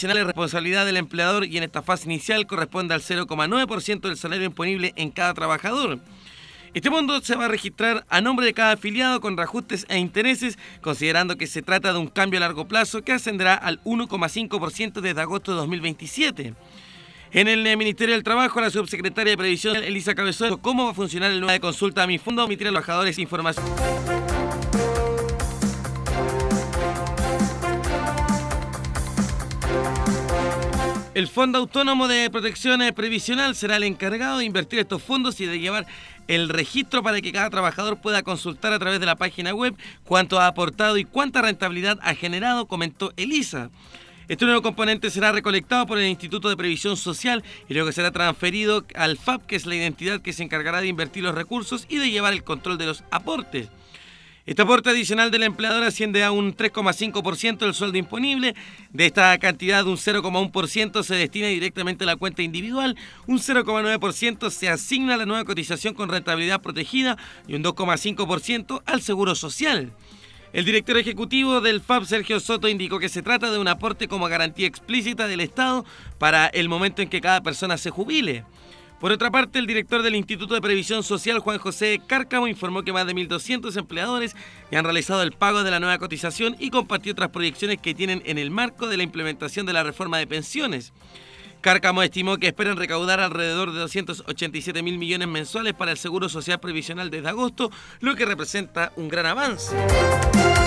previsional es responsabilidad del empleador y en esta fase inicial corresponde al 0,9% del salario imponible en cada trabajador. Este monto se va a registrar a nombre de cada afiliado con reajustes e intereses, considerando que se trata de un cambio a largo plazo que ascenderá al 1,5% desde agosto de 2027. En el Ministerio del Trabajo, la subsecretaria de Previsión, Elisa Cabezón, cómo va a funcionar el nuevo de consulta a Mi Fondo, omitir a los trabajadores información. El Fondo Autónomo de Protección Previsional será el encargado de invertir estos fondos y de llevar el registro para que cada trabajador pueda consultar a través de la página web cuánto ha aportado y cuánta rentabilidad ha generado, comentó Elisa. Este nuevo componente será recolectado por el Instituto de Previsión Social y luego será transferido al FAP, que es la entidad que se encargará de invertir los recursos y de llevar el control de los aportes. Este aporte adicional del empleador asciende a un 3,5% del sueldo imponible. De esta cantidad, un 0,1% se destina directamente a la cuenta individual, un 0,9% se asigna a la nueva cotización con rentabilidad protegida y un 2,5% al seguro social. El director ejecutivo del FAP, Sergio Soto, indicó que se trata de un aporte como garantía explícita del Estado para el momento en que cada persona se jubile. Por otra parte, el director del Instituto de Previsión Social, Juan José Cárcamo, informó que más de 1.200 empleadores ya han realizado el pago de la nueva cotización y compartió otras proyecciones que tienen en el marco de la implementación de la reforma de pensiones. Cárcamo estimó que esperan recaudar alrededor de 287.000 millones mensuales para el Seguro Social Previsional desde agosto, lo que representa un gran avance.